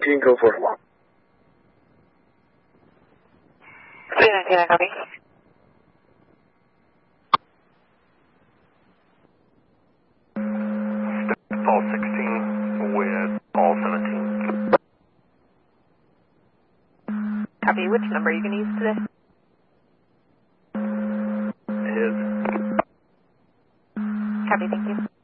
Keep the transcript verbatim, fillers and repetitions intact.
nineteen, go for it. three nineteen, I copy. Paul sixteen with Paul seventeen. Copy. Which number are you going to use today? His. Copy. Thank you.